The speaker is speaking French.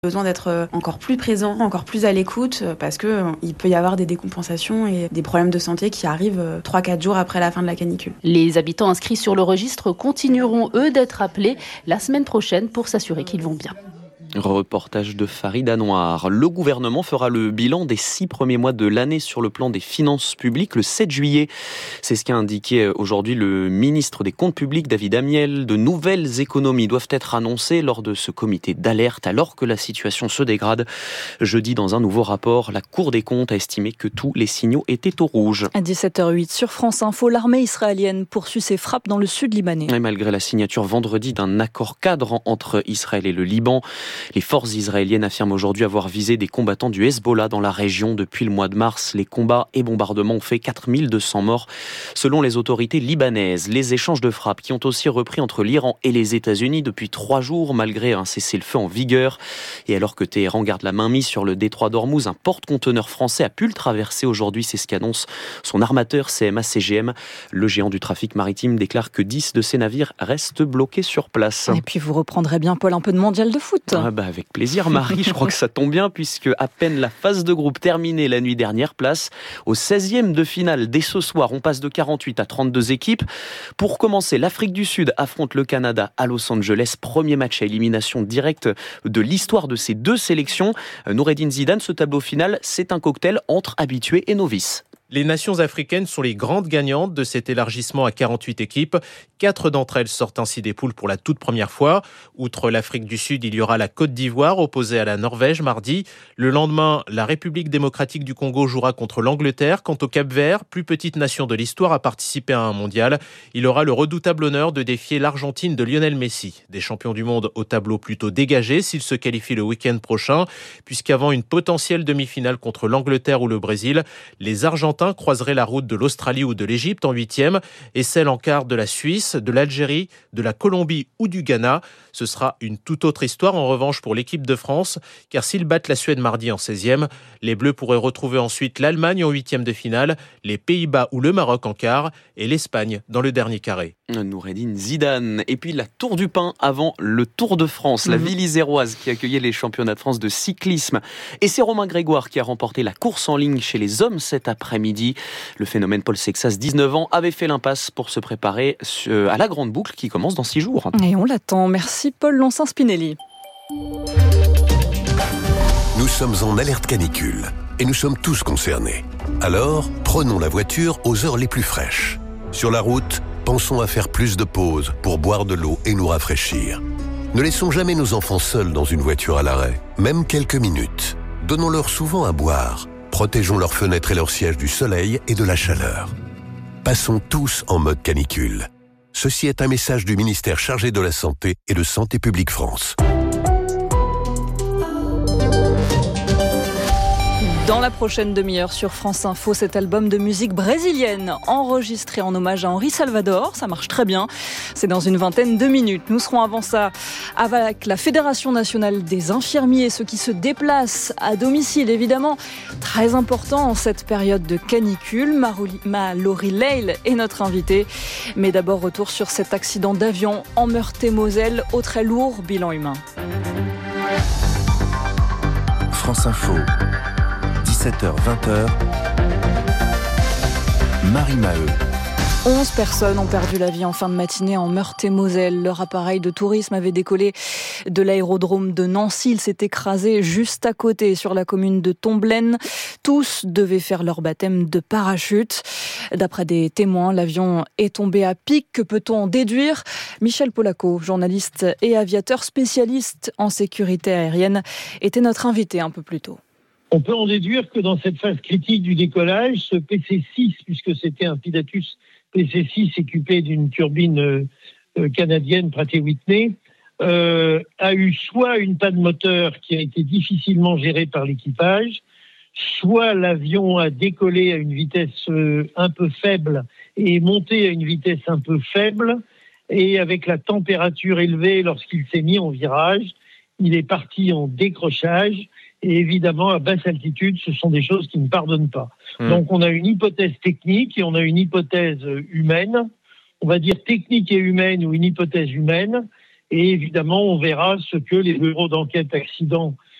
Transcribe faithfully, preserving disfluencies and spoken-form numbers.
Besoin d'être encore plus présent, encore plus à l'écoute, parce qu'il peut y avoir des décompensations et des problèmes de santé qui arrivent trois à quatre jours après la fin de la canicule. Les habitants inscrits sur le registre continueront, eux, d'être appelés la semaine prochaine pour s'assurer qu'ils vont bien. Reportage de Farida Noir. Le gouvernement fera le bilan des six premiers mois de l'année sur le plan des finances publiques le sept juillet. C'est ce qu'a indiqué aujourd'hui le ministre des Comptes publics, David Amiel. De nouvelles économies doivent être annoncées lors de ce comité d'alerte alors que la situation se dégrade. Jeudi, dans un nouveau rapport, la Cour des comptes a estimé que tous les signaux étaient au rouge. À dix-sept heures huit sur France Info, l'armée israélienne poursuit ses frappes dans le sud libanais. Et malgré la signature vendredi d'un accord cadre entre Israël et le Liban, les forces israéliennes affirment aujourd'hui avoir visé des combattants du Hezbollah dans la région depuis le mois de mars. Les combats et bombardements ont fait quatre mille deux cents morts selon les autorités libanaises. Les échanges de frappes qui ont aussi repris entre l'Iran et les États-Unis depuis trois jours malgré un cessez-le-feu en vigueur. Et alors que Téhéran garde la main mise sur le détroit d'Ormuz, un porte-conteneur français a pu le traverser aujourd'hui. C'est ce qu'annonce son armateur C M A C G M. Le géant du trafic maritime déclare que dix de ses navires restent bloqués sur place. Et puis vous reprendrez bien, Paul, un peu de mondial de foot. Ah bah avec plaisir, Marie. Je crois que ça tombe bien puisque à peine la phase de groupe terminée la nuit dernière, place au seizième de finale. Dès ce soir, on passe de quarante-huit à trente-deux équipes. Pour commencer, l'Afrique du Sud affronte le Canada à Los Angeles. Premier match à élimination directe de l'histoire de ces deux sélections. Noureddine Zidane, ce tableau final, c'est un cocktail entre habitués et novices. Les nations africaines sont les grandes gagnantes de cet élargissement à quarante-huit équipes. Quatre d'entre elles sortent ainsi des poules pour la toute première fois. Outre l'Afrique du Sud, il y aura la Côte d'Ivoire opposée à la Norvège mardi. Le lendemain, la République démocratique du Congo jouera contre l'Angleterre. Quant au Cap-Vert, plus petite nation de l'histoire à participer à un mondial, il aura le redoutable honneur de défier l'Argentine de Lionel Messi. Des champions du monde au tableau plutôt dégagé s'ils se qualifient le week-end prochain, puisqu'avant une potentielle demi-finale contre l'Angleterre ou le Brésil, les Argentins croiserait la route de l'Australie ou de l'Égypte en huitième et celle en quart de la Suisse, de l'Algérie, de la Colombie ou du Ghana. Ce sera une toute autre histoire en revanche pour l'équipe de France, car s'ils battent la Suède mardi en seizième, les Bleus pourraient retrouver ensuite l'Allemagne en huitième de finale, les Pays-Bas ou le Maroc en quart et l'Espagne dans le dernier carré. Noureddine Zidane. Et puis la Tour du Pin avant le Tour de France, mmh. la ville iséroise qui accueillait les championnats de France de cyclisme. Et c'est Romain Grégoire qui a remporté la course en ligne chez les hommes cet après-midi. Le phénomène Paul Sexas, dix-neuf ans, avait fait l'impasse pour se préparer à la grande boucle qui commence dans six jours. Et on l'attend. Merci Paul Lonsin-Spinelli. Nous sommes en alerte canicule et nous sommes tous concernés. Alors, prenons la voiture aux heures les plus fraîches. Sur la route, pensons à faire plus de pauses pour boire de l'eau et nous rafraîchir. Ne laissons jamais nos enfants seuls dans une voiture à l'arrêt, même quelques minutes. Donnons-leur souvent à boire. Protégeons leurs fenêtres et leurs sièges du soleil et de la chaleur. Passons tous en mode canicule. Ceci est un message du ministère chargé de la Santé et de Santé publique France. Dans la prochaine demi-heure sur France Info, cet album de musique brésilienne enregistré en hommage à Henri Salvador. Ça marche très bien. C'est dans une vingtaine de minutes. Nous serons avant ça avec la Fédération nationale des infirmiers, ceux qui se déplacent à domicile, évidemment. Très important en cette période de canicule. Mallory Leil est notre invitée. Mais d'abord, retour sur cet accident d'avion en Meurthe-et-Moselle au très lourd bilan humain. France Info. dix-sept heures vingt, Marie Maheu. onze personnes ont perdu la vie en fin de matinée en Meurthe-et-Moselle. Leur appareil de tourisme avait décollé de l'aérodrome de Nancy. Il s'est écrasé juste à côté, sur la commune de Tomblaine. Tous devaient faire leur baptême de parachute. D'après des témoins, l'avion est tombé à pic. Que peut-on en déduire ? Michel Polaco, journaliste et aviateur spécialiste en sécurité aérienne, était notre invité un peu plus tôt. On peut en déduire que dans cette phase critique du décollage, ce P C six, puisque c'était un Pilatus P C six équipé d'une turbine euh, canadienne Pratt et Whitney, euh, a eu soit une panne moteur qui a été difficilement gérée par l'équipage, soit l'avion a décollé à une vitesse euh, un peu faible et est monté à une vitesse un peu faible, et avec la température élevée lorsqu'il s'est mis en virage, il est parti en décrochage. Et évidemment, à basse altitude, ce sont des choses qui ne pardonnent pas. Mmh. Donc, on a une hypothèse technique et on a une hypothèse humaine. On va dire technique et humaine ou une hypothèse humaine. Et évidemment, on verra ce que les bureaux d'enquête accidents